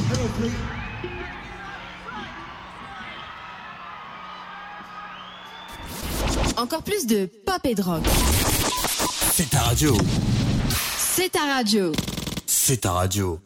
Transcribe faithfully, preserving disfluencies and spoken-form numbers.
Encore plus de pop et de rock. C'est ta radio. C'est ta radio. C'est ta radio.